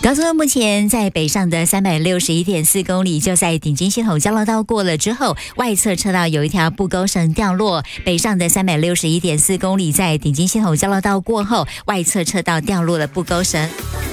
高速公路目前在北上的361.4公里，就在顶金系统交流道过了之后，外侧车道有一条布钩绳掉落。北上的361.4公里，在顶金系统交流道过后，外侧车道掉落了布钩绳。